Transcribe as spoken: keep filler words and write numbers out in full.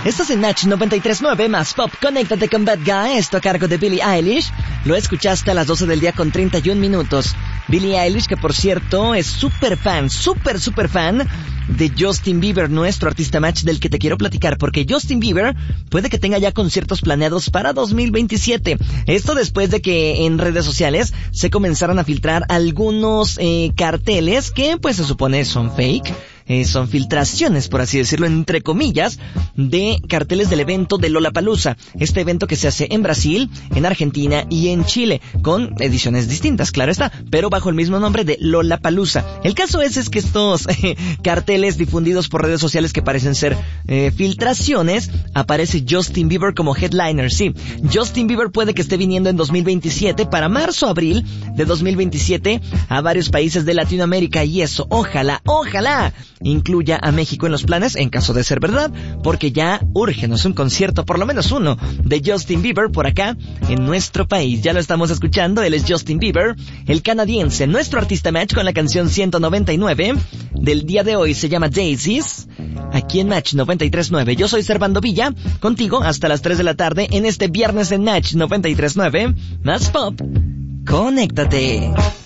Estás en Match noventa y tres punto nueve más Pop. Conéctate con Bad Guy, esto a cargo de Billie Eilish. Lo escuchaste a las doce del día con treinta y un minutos. Billie Eilish, que por cierto es súper fan, súper, súper fan de Justin Bieber, nuestro artista Match del que te quiero platicar, porque Justin Bieber puede que tenga ya conciertos planeados para dos mil veintisiete. Esto después de que en redes sociales se comenzaron a filtrar algunos eh, carteles que pues se supone son fake. Eh, son filtraciones, por así decirlo, entre comillas, de carteles del evento de Lollapalooza. Este evento que se hace en Brasil, en Argentina y en Chile, con ediciones distintas, claro está, pero bajo el mismo nombre de Lollapalooza. El caso es, es que estos eh, carteles difundidos por redes sociales que parecen ser eh, filtraciones, aparece Justin Bieber como headliner. Sí, Justin Bieber puede que esté viniendo en dos mil veintisiete, para marzo, abril de dos mil veintisiete, a varios países de Latinoamérica, y eso, ojalá, ojalá incluya a México en los planes, en caso de ser verdad, porque ya urgenos un concierto, por lo menos uno, de Justin Bieber por acá, en nuestro país. Ya lo estamos escuchando, él es Justin Bieber, el canadiense, nuestro artista Match, con la canción ciento noventa y nueve del día de hoy, se llama Daisies, aquí en Match noventa y tres punto nueve. Yo soy Servando Villa, contigo hasta las tres de la tarde, en este viernes en Match noventa y tres punto nueve, más Pop. Conéctate.